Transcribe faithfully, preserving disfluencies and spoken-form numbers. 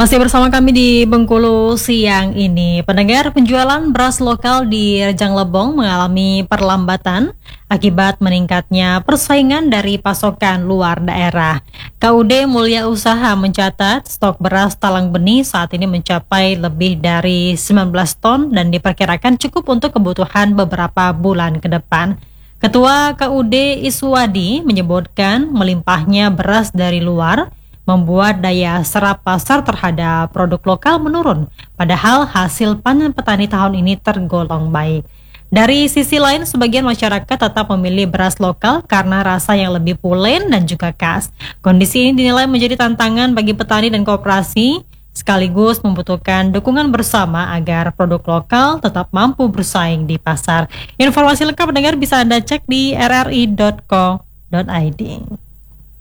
Masih bersama kami di Bengkulu siang ini. Pendengar, penjualan beras lokal di Rejang Lebong mengalami perlambatan akibat meningkatnya persaingan dari pasokan luar daerah. K U D Mulia Usaha mencatat stok beras talang benih saat ini mencapai lebih dari sembilan belas ton dan diperkirakan cukup untuk kebutuhan beberapa bulan ke depan. Ketua K U D Iswadi menyebutkan melimpahnya beras dari luar membuat daya serap pasar terhadap produk lokal menurun, padahal hasil panen petani tahun ini tergolong baik. Dari sisi lain, sebagian masyarakat tetap memilih beras lokal karena rasa yang lebih pulen dan juga khas. Kondisi ini dinilai menjadi tantangan bagi petani dan koperasi, sekaligus membutuhkan dukungan bersama agar produk lokal tetap mampu bersaing di pasar. Informasi lengkap pendengar bisa Anda cek di r r i dot co dot i d.